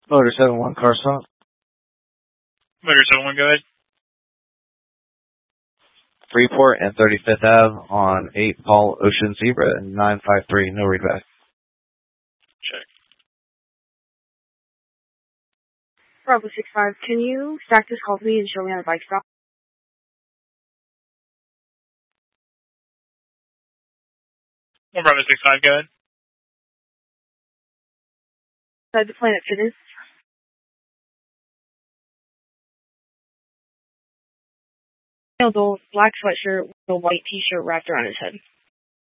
Motor 7-1 car stop. Motor 7-1, go ahead. Freeport and 35th Ave on 8 Paul Ocean Zebra and 953, no readback. Check. Bravo 65, can you stack this call to me and show me on a bike stop? Bravo 65, go ahead. Inside the Planet Fitness. Male, black sweatshirt with a white t-shirt wrapped around his head.